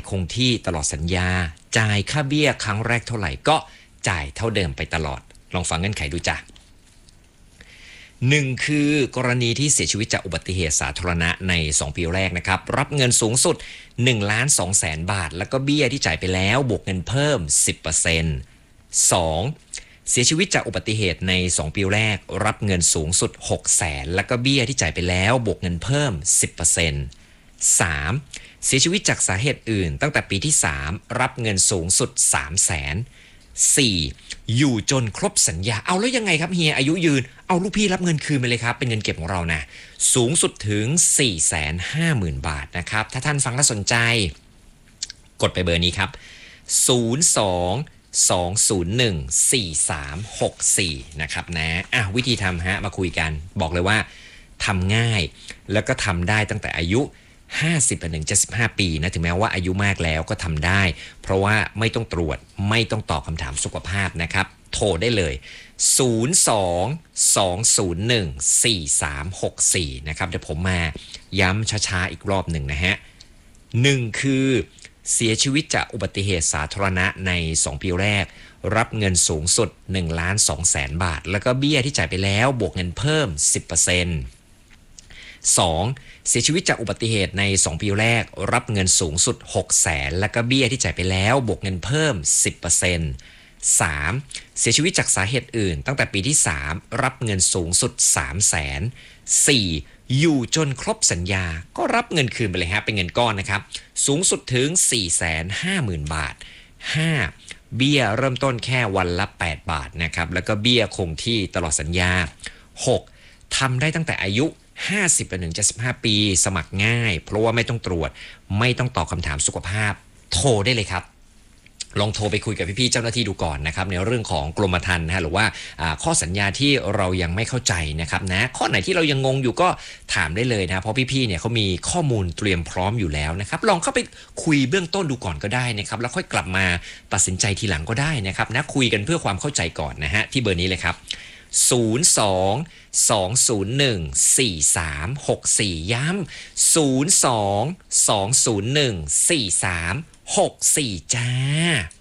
คงที่ตลอดสัญญาจ่ายค่าเบี้ยครั้งแรกเท่าไหร่ก็จ่ายเท่าเดิมไปตลอดลองฟังเงื่อนไขดูจ้ะ1คือกรณีที่เสียชีวิตจากอุบัติเหตุสาธารณะใน2ปีแรกนะครับรับเงินสูงสุด 1,200,000 บาทแล้วก็เบี้ยที่จ่ายไปแล้วบวกเงินเพิ่ม 10% 2เสียชีวิตจากอุบัติเหตุใน2ปีแรกรับเงินสูงสุด 600,000แล้วก็เบี้ยที่จ่ายไปแล้วบวกเงินเพิ่ม 10% 3เสียชีวิตจากสาเหตุอื่นตั้งแต่ปีที่3รับเงินสูงสุด 300,000 4อยู่จนครบสัญญาเอาแล้วยังไงครับเฮียอายุยืนเอาลูกพี่รับเงินคืนไปเลยครับเป็นเงินเก็บของเรานะสูงสุดถึง 450,000 บาทนะครับถ้าท่านฟังแล้วสนใจกดไปเบอร์นี้ครับ02-201-4364นะครับนะวิธีทำมาคุยกันบอกเลยว่าทำง่ายแล้วก็ทำได้ตั้งแต่อายุ50ถึง75ปีนะถึงแม้ว่าอายุมากแล้วก็ทำได้เพราะว่าไม่ต้องตรวจไม่ต้องตอบคำถามสุขภาพนะครับโทรได้เลย02-201-4364นะครับเดี๋ยวผมมาย้ำช้าๆอีกรอบหนึ่งนะฮะ1คือเสียชีวิตจากอุบัติเหตุสาธารณะใน2ปีแรกรับเงินสูงสุด 1,200,000 บาทแล้วก็เบี้ยที่จ่ายไปแล้วบวกเงินเพิ่ม 10% 2เสียชีวิตจากอุบัติเหตุใน2ปีแรกรับเงินสูงสุด 600,000แล้วก็เบี้ยที่จ่ายไปแล้วบวกเงินเพิ่ม 10% 3เสียชีวิตจากสาเหตุอื่นตั้งแต่ปีที่3รับเงินสูงสุด 300,000 4อยู่จนครบสัญญาก็รับเงินคืนไปเลยเป็นเงินก้อนนะครับสูงสุดถึง 450,000 บาท 5เบี้ยเริ่มต้นแค่วันละ8 บาทนะครับแล้วก็เบี้ยคงที่ตลอดสัญญา 6ทำได้ตั้งแต่อายุ50ถึง75ปีสมัครง่ายเพราะว่าไม่ต้องตรวจไม่ต้องตอบคำถามสุขภาพโทรได้เลยครับลองโทรไปคุยกับพี่ๆเจ้าหน้าที่ดูก่อนนะครับในเรื่องของกรมธรรม์หรือว่าข้อสัญญาที่เรายังไม่เข้าใจนะครับนะข้อไหนที่เรายังงงอยู่ก็ถามได้เลยนะเพราะพี่ๆเนี่ยเขามีข้อมูลเตรียมพร้อมอยู่แล้วนะครับลองเข้าไปคุยเบื้องต้นดูก่อนก็ได้นะครับแล้วค่อยกลับมาตัดสินใจทีหลังก็ได้นะครับนะคุยกันเพื่อความเข้าใจก่อนนะฮะที่เบอร์นี้เลยครับ02-201-4364 ย้ำ02-201-4364 จ้า